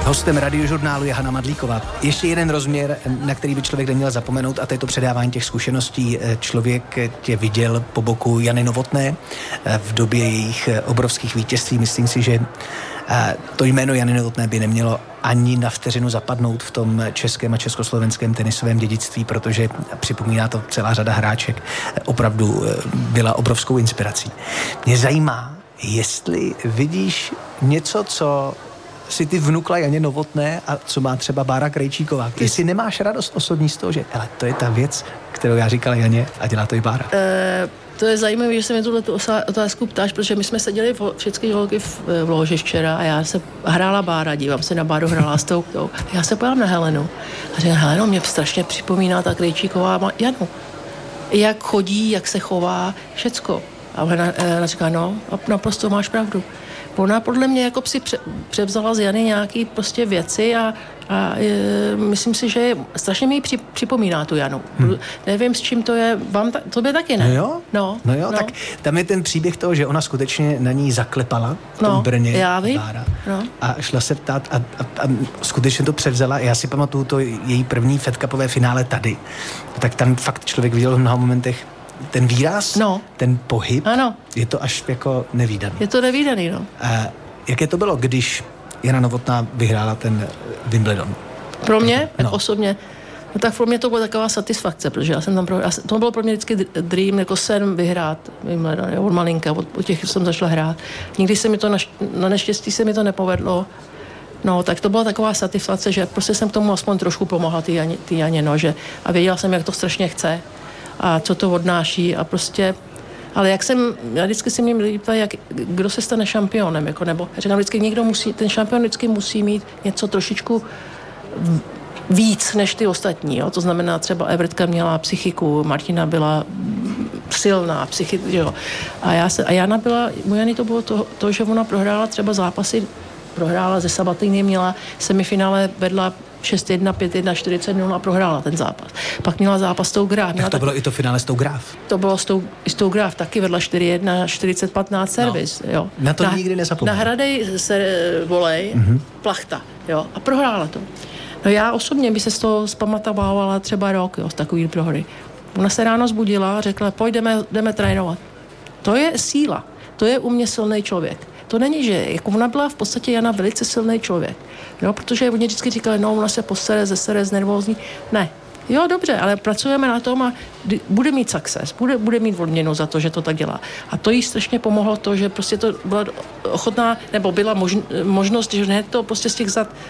Hostem radiožurnálu je Hana Madlíková. Ještě jeden rozměr, na který by člověk neměl zapomenout, a to je to předávání těch zkušeností. Člověk tě viděl po boku Jany Novotné v době jejich obrovských vítězství. Myslím si, že to jméno Jany Novotné by nemělo ani na vteřinu zapadnout v tom českém a československém tenisovém dědictví, protože připomíná to celá řada hráček. Opravdu byla obrovskou inspirací. Mě zajímá, jestli vidíš něco, co si ty vnukla Janě Novotné a co má třeba Bára Krejčíková. Jestli nemáš radost osobní z toho, že hele, to je ta věc, kterou já říkala Janě a dělá to i Bára. To je zajímavé, že se mi tuhle otázku ptáš, protože my jsme seděli všechny holky v loži včera a já se hrála Bára, dívám se na Báru, hrála s tou. Já se pojám na Helenu a říkám, Heleno, mě strašně připomíná ta Krejčíková Janu. Jak chodí, jak se chová, všecko. A ona říká, no, naprosto máš pravdu. Ona podle mě jako si převzala z Jany nějaký prostě věci a myslím si, že strašně mi připomíná tu Janu. Nevím, s čím to je. Tobě taky ne? No jo, tak tam je ten příběh toho, že ona skutečně na ní zaklepala v tom Brně. Já vím. A šla se ptát a skutečně to převzala. Já si pamatuju to její první Fed Cupové finále tady. Tak tam fakt člověk viděl v mnoha momentech ten výraz, ten pohyb, je to až jako nevídaný. Je to nevídaný, no. A jaké to bylo, když Jana Novotná vyhrála ten Wimbledon? Pro mě, osobně, no tak pro mě to byla taková satisfakce, protože já jsem tam to bylo pro mě vždycky dream, jako sen vyhrát Wimbledon, od malinka, od těch jsem začala hrát. Nikdy se mi to, na neštěstí se mi to nepovedlo. No, tak to byla taková satisfakce, že prostě jsem k tomu aspoň trošku pomohla ty Janě, no, že, a věděla jsem, jak to strašně chce a co to odnáší a prostě, ale já vždycky si mě ptají, kdo se stane šampionem, jako, nebo říkám vždycky, ten šampion vždycky musí mít něco trošičku víc než ty ostatní, jo? To znamená třeba Evertka měla psychiku, Martina byla silná, jo. A Jana byla, u Jany to bylo to, že ona prohrála třeba zápasy, prohrála ze Sabatiny, měla semifinále, vedla 6-1, 5-1, 40-0 a prohrála ten zápas. Pak měla zápas s tou Graf. Tak to bylo i to finále s tou Graf. To bylo s tou Graf, taky vedla 4-1, 40-15 servis. Jo. Na to nikdy nezapomněl. Na Hradej se volej, plachta, jo, a prohrála to. No já osobně by se z toho zpamatovávala třeba rok, jo, z takový prohry. Ona se ráno zbudila a řekla, jdeme trénovat. To je síla, to je u mě silný člověk. To není, že jako ona byla v podstatě Jana velice silný člověk. Jo, protože oni vždycky říkali, no, ona se posere, znervózní. Ne. Jo, dobře, ale pracujeme na tom a bude mít success, bude mít odměnu za to, že to tak dělá. A to jí strašně pomohlo to, že prostě to byla ochotná, nebo byla možnost, že hned to prostě z těch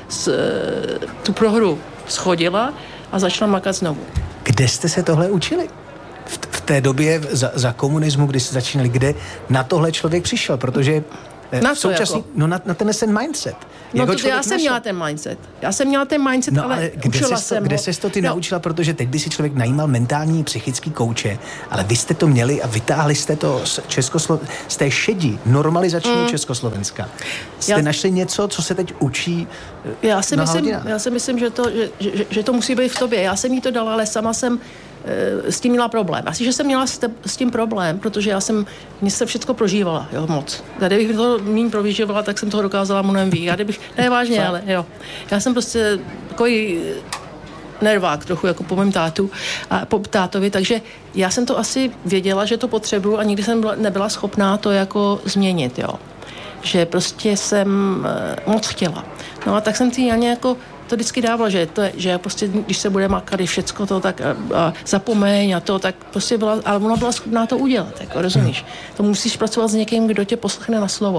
tu prohru schodila a začala makat znovu. Kde jste se tohle učili? V té době za komunismu, kdy jste začínali, kde na tohle člověk přišel, protože na současný, jako? Na ten mindset. No to já jsem měla ten mindset, no, ale učila jsem kde ses to ty naučila, protože teď by si člověk najímal mentální, psychický kouče, ale vy jste to měli a vytáhli jste to z té šedi normalizačního Československa. Jste našli něco, co se teď učí já si myslím, že to musí být v tobě. Já jsem jí to dala, ale sama jsem s tím měla problém. Asi, že jsem měla s tím problém, protože mě se všechno prožívala, jo, moc. A kdybych to méně prožívala, tak jsem toho dokázala mnohem víc. Ne vážně, ale jo. Já jsem prostě takový nervák trochu, jako po mém tátovi, takže já jsem to asi věděla, že to potřebuju a nikdy jsem nebyla schopná to jako změnit, jo. Že prostě jsem moc chtěla. No a tak jsem ty Janě jako to vždycky dávalo, že prostě, když se bude makat všecko to, tak a zapomeň a to, tak prostě ale ona byla schopná to udělat, jako, rozumíš? To musíš pracovat s někým, kdo tě poslechne na slovo.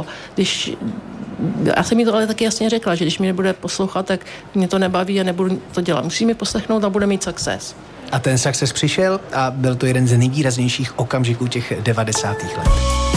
Já jsem jí to ale taky jasně řekla, že když mě nebude poslouchat, tak mě to nebaví a nebudu to dělat. Musí mi poslechnout a bude mít success. A ten success přišel a byl to jeden z nejvýraznějších okamžiků těch 90. let.